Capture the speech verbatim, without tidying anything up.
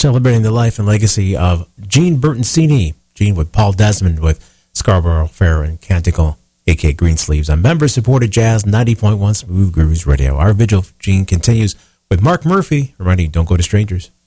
celebrating the life and legacy of Gene Bertoncini. Gene with Paul Desmond with Scarborough Fair and Canticle, a k a. Greensleeves, on member-supported Jazz ninety point one Smooth Grooves Radio. Our vigil for Gene continues with Mark Murphy, reminding you, don't go to strangers.